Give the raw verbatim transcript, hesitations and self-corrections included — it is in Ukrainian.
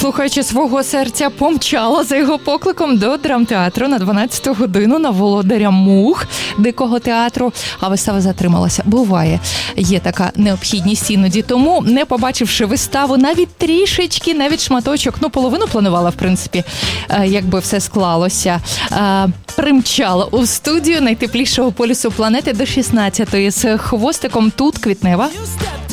слухаючи свого серця, помчала за його покликом до драмтеатру на дванадцяту годину на Володаря Мух Дикого театру, а вистава затрималася. Буває, є така необхідність іноді. Тому, не побачивши виставу, навіть трішечки, навіть шматочок, ну, половину планувала, в принципі, якби все склалося, примчала у студію найтеплішого полюсу планети до шістнадцятої з хвостиком тут Квітнева.